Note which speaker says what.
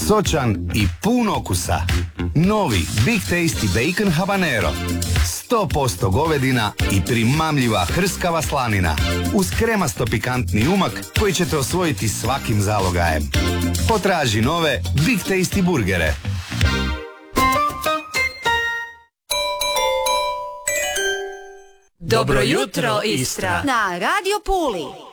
Speaker 1: sočan i pun okusa. Novi Big Tasty Bacon Habanero. 100% govedina i primamljiva hrskava slanina. Uz kremasto pikantni umak koji ćete osvojiti svakim zalogajem. Potraži nove Big Tasty burgere.
Speaker 2: Dobro jutro, Istra!
Speaker 3: Na Radio Puli.